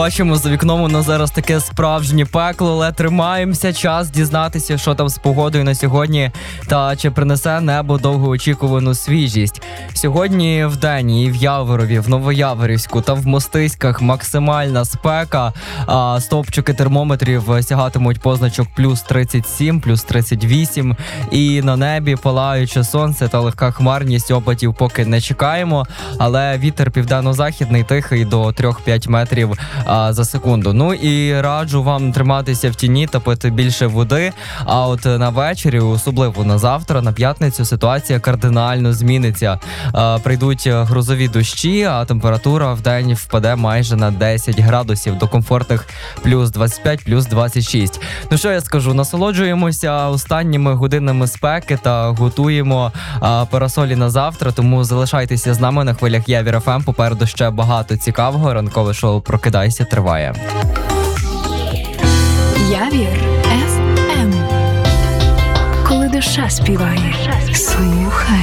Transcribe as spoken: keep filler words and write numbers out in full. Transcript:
Бачимо, за вікном у нас зараз таке справжнє пекло, але тримаємося. Час дізнатися, що там з погодою на сьогодні та чи принесе небо довгоочікувану свіжість. Сьогодні в день і в Яворові, в Новояворівську та в Мостиськах максимальна спека. А стовпчики термометрів сягатимуть позначок плюс тридцять сім, плюс тридцять вісім. І на небі палаюче сонце та легка хмарність, опадів поки не чекаємо. Але вітер південно-західний тихий до три-п'ять метрів а, за секунду. Ну і раджу вам триматися в тіні та пити більше води. А от на вечері, особливо на завтра, на п'ятницю, ситуація кардинально зміниться. А, прийдуть грозові дощі, а температура в день впаде майже на десять градусів до комфортних плюс двадцять п'ять, плюс двадцять шість. Ну що я скажу, насолоджуємося останніми годинами спеки та готуємо а, парасолі на завтра, тому залишайтеся з нами на хвилях Явір еф ем. Попереду ще багато цікавого. Ранкове шоу «Прокидайся» триває. Явір еф ем. Коли душа співає, слухай.